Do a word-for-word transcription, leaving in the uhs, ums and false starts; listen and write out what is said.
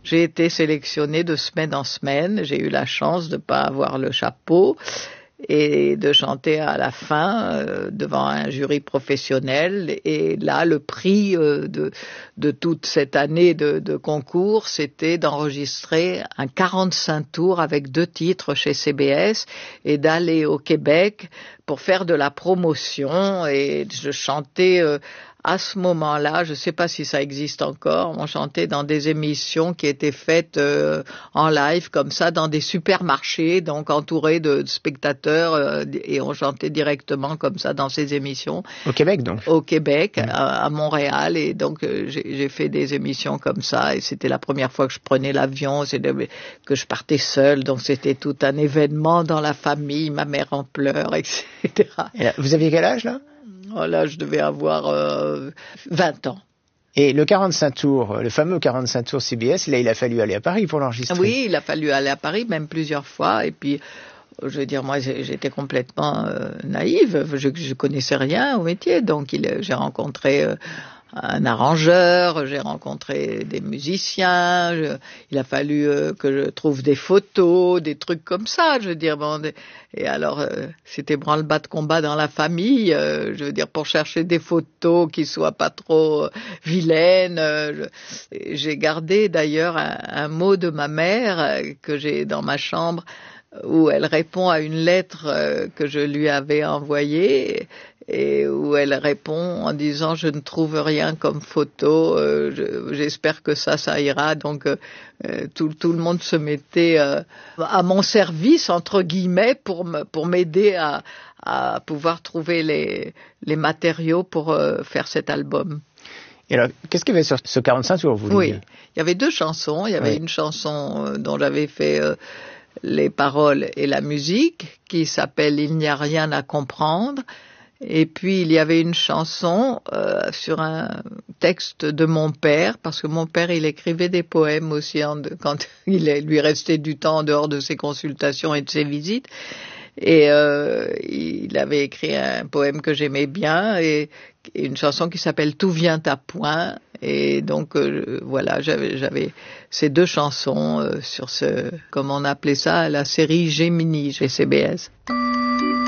J'ai été sélectionnée de semaine en semaine. J'ai eu la chance de ne pas avoir le chapeau et de chanter à la fin euh, devant un jury professionnel. Et là, le prix euh, de, de toute cette année de, de concours, c'était d'enregistrer un quarante-cinq tours avec deux titres chez C B S et d'aller au Québec pour faire de la promotion. Et je chantais euh, à ce moment-là, je ne sais pas si ça existe encore, on chantait dans des émissions qui étaient faites euh, en live comme ça dans des supermarchés, donc entourés de, de spectateurs euh, et on chantait directement comme ça dans ces émissions. Au Québec donc? Au Québec, mmh. à, à Montréal, et donc euh, j'ai, j'ai fait des émissions comme ça et c'était la première fois que je prenais l'avion, c'est de, que je partais seule, donc c'était tout un événement dans la famille, ma mère en pleurs, et cetera. Et là, vous aviez quel âge là? Oh là, je devais avoir euh, vingt ans. Et le quarante-cinq tours, le fameux quarante-cinq tours C B S, là, il a fallu aller à Paris pour l'enregistrer. Oui, il a fallu aller à Paris, même plusieurs fois. Et puis, je veux dire, moi, j'étais complètement euh, naïve. Je, je connaissais rien au métier. Donc, il, j'ai rencontré euh, un arrangeur, j'ai rencontré des musiciens. Je, il a fallu euh, que je trouve des photos, des trucs comme ça. Je veux dire, bon, des, et alors, euh, c'était branle-bas de combat dans la famille. Euh, je veux dire, pour chercher des photos qui soient pas trop euh, vilaines. Euh, je, j'ai gardé d'ailleurs un, un mot de ma mère euh, que j'ai dans ma chambre, où elle répond à une lettre euh, que je lui avais envoyée et où elle répond en disant « Je ne trouve rien comme photo, euh, je, j'espère que ça, ça ira ». Donc euh, tout, tout le monde se mettait euh, à mon service, entre guillemets, pour, me, pour m'aider à, à pouvoir trouver les, les matériaux pour euh, faire cet album. Et alors, qu'est-ce qu'il y avait sur ce quarante-cinq tours, vous voulez Oui, dire? Il y avait deux chansons. Il y avait oui. une chanson euh, dont j'avais fait euh, les paroles et la musique, qui s'appelle « Il n'y a rien à comprendre ». Et puis, il y avait une chanson euh, sur un texte de mon père, parce que mon père, il écrivait des poèmes aussi en de, quand il lui restait du temps en dehors de ses consultations et de ses visites. Et euh, il avait écrit un poème que j'aimais bien et, et une chanson qui s'appelle « Tout vient à point ». Et donc, euh, voilà, j'avais, j'avais ces deux chansons euh, sur ce, comme on appelait ça, la série Gemini chez C B S.